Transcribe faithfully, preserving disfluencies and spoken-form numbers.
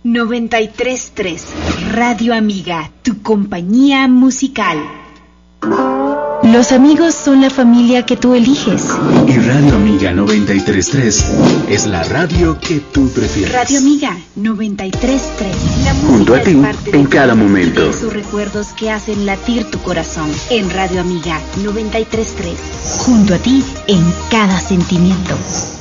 noventa y tres punto tres Radio Amiga, tu compañía musical. Los amigos son la familia que tú eliges. Y Radio Amiga noventa y tres punto tres es la radio que tú prefieres. Radio Amiga noventa y tres punto tres. La Junto a ti, en cada momento. Esos recuerdos que hacen latir tu corazón. En Radio Amiga noventa y tres punto tres. Junto a ti, en cada sentimiento.